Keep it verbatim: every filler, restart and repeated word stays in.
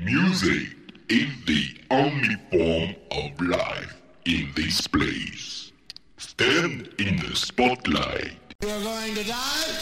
Music is the only form of life in this place. Stand in the spotlight. You're going to die?